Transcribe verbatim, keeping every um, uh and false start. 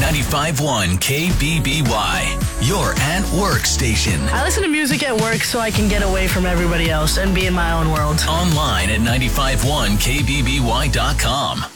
ninety-five point one K B B Y, your at work station. I listen to music at work so I can get away from everybody else and be in my own world. Online at ninety-five point one K B B Y dot com.